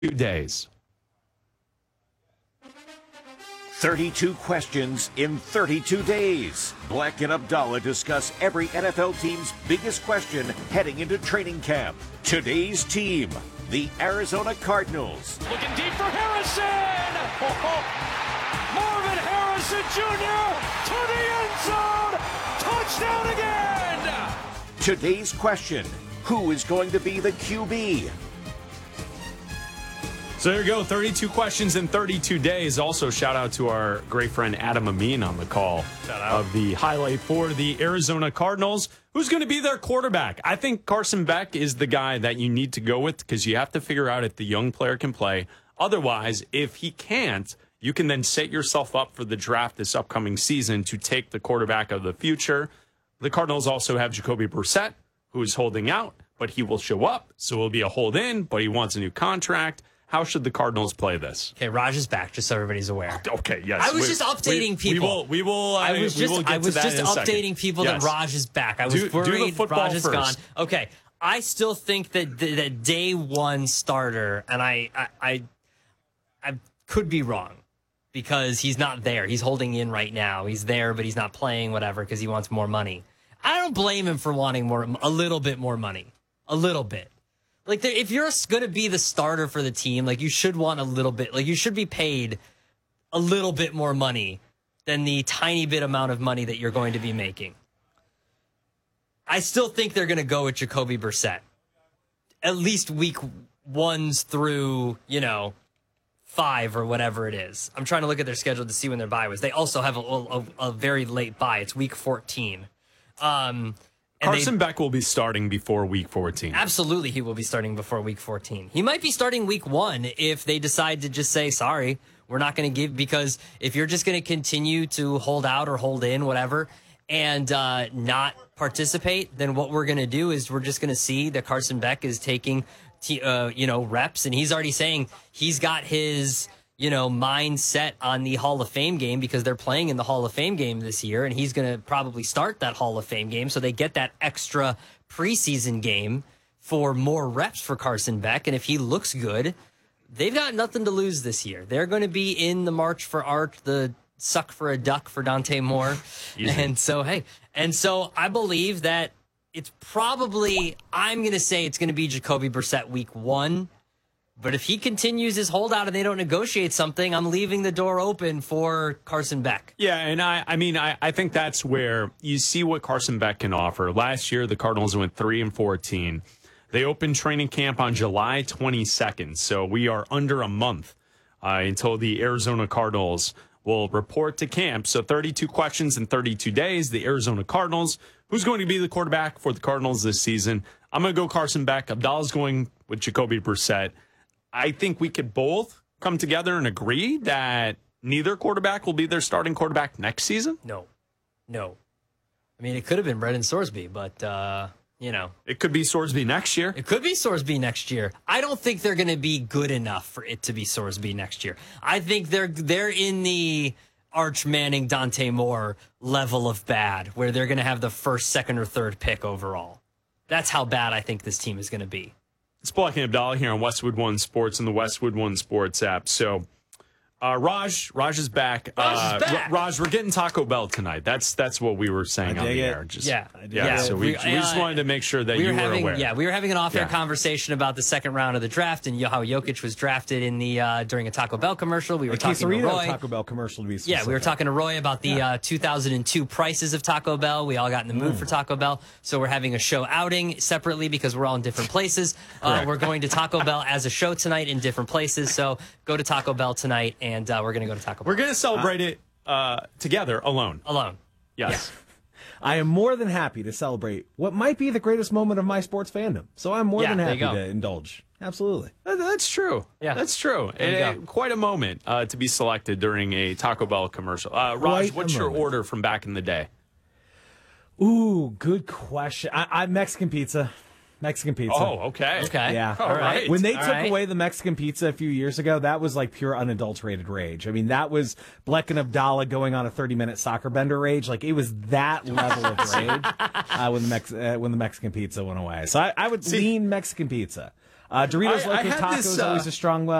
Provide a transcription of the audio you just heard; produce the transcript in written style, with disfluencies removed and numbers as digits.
days. 32 questions in 32 days. Black and Abdallah discuss every NFL team's biggest question heading into training camp. Today's team, the Arizona Cardinals. Looking deep for Harrison! Marvin Harrison Jr. to the end zone! Touchdown again! Today's question, who is going to be the QB? So there you go, 32 questions in 32 days. Also, shout out to our great friend Adam Amin on the call of the highlight for the Arizona Cardinals. Who's going to be their quarterback? I think Carson Beck is the guy that you need to go with because you have to figure out if the young player can play. Otherwise, if he can't, you can then set yourself up for the draft this upcoming season to take the quarterback of the future. The Cardinals also have Jacoby Brissett, who is holding out, but he will show up. So it will be a hold in, but he wants a new contract. How should the Cardinals play this? Okay, Raj is back, just so everybody's aware. Okay, yes. I was just updating people. We will I was just updating people yes. that Raj is back. I was worried Raj is gone. Okay, I still think that the day one starter, and I could be wrong because he's not there. He's holding in right now. He's there, but he's not playing, whatever, because he wants more money. I don't blame him for wanting a little bit more money. A little bit. Like, if you're going to be the starter for the team, like, you should want a little bit. Like, you should be paid a little bit more money than the tiny bit amount of money that you're going to be making. I still think they're going to go with Jacoby Brissett. At least week 1s through, 5 or whatever it is. I'm trying to look at their schedule to see when their bye was. They also have a very late bye. It's week 14. Carson Beck will be starting before week 14. Absolutely, he will be starting before week 14. He might be starting week 1 if they decide to just say, sorry, we're not going to give, because if you're just going to continue to hold out or hold in, whatever, and not participate, then what we're going to do is we're just going to see that Carson Beck is taking, reps, and he's already saying he's got his mind set on the Hall of Fame game because they're playing in the Hall of Fame game this year, and he's going to probably start that Hall of Fame game, so they get that extra preseason game for more reps for Carson Beck, and if he looks good, they've got nothing to lose this year. They're going to be in the March for Art, the suck for a duck for Dante Moore, and so I believe that it's probably, I'm going to say it's going to be Jacoby Brissett week 1. But if he continues his holdout and they don't negotiate something, I'm leaving the door open for Carson Beck. Yeah, and I think that's where you see what Carson Beck can offer. Last year, the Cardinals went 3-14. They opened training camp on July 22nd, so we are under a month until the Arizona Cardinals will report to camp. So 32 questions in 32 days. The Arizona Cardinals. Who's going to be the quarterback for the Cardinals this season? I'm going to go Carson Beck. Abdallah's going with Jacoby Brissett. I think we could both come together and agree that neither quarterback will be their starting quarterback next season. No. I mean, it could have been Brendan Sorsby, but, It could be Sorsby next year. It could be Sorsby next year. I don't think they're going to be good enough for it to be Sorsby next year. I think they're in the Arch Manning, Dante Moore level of bad, where they're going to have the first, second, or third pick overall. That's how bad I think this team is going to be. It's Black and Abdallah here on Westwood One Sports and the Westwood One Sports app. So, Raj is back. Raj, we're getting Taco Bell tonight. That's what we were saying on the air. So we just wanted to make sure that you were aware. Yeah, we were having an off-air conversation about the second round of the draft and how Jokic was drafted in the during a Taco Bell commercial. We were talking to Roy. Taco Bell commercial, to be specific. Yeah, we were talking to Roy about the 2002 prices of Taco Bell. We all got in the mood for Taco Bell, so we're having a show outing separately because we're all in different places. We're going to Taco Bell as a show tonight in different places. So go to Taco Bell tonight, and we're going to go to Taco Bell. We're going to celebrate it together, alone. Alone. Yes. Yeah. I am more than happy to celebrate what might be the greatest moment of my sports fandom. So I'm more than happy to indulge. Absolutely. That's true. Yeah. That's true. Quite a moment to be selected during a Taco Bell commercial. Raj, what's your order from back in the day? Ooh, good question. I Mexican pizza. Mexican pizza. Oh, okay. Yeah. All right. When they took away the Mexican pizza a few years ago, that was like pure unadulterated rage. I mean, that was Black and Abdallah going on a 30-minute soccer bender rage. Like, it was that level of rage when the Mexican pizza went away. So I would lean Mexican pizza. Doritos I Locos had Tacos this, always a strong